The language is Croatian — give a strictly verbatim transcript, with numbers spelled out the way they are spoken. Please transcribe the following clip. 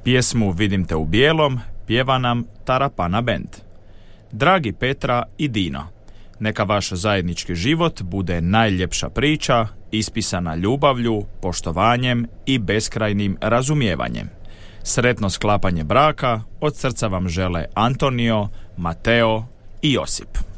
Pjesmu Vidim te u bijelom pjeva nam Tarapana Band. Dragi Petra i Dino, neka vaš zajednički život bude najljepša priča, ispisana ljubavlju, poštovanjem i beskrajnim razumijevanjem. Sretno sklapanje braka od srca vam žele Antonio, Mateo i Josip.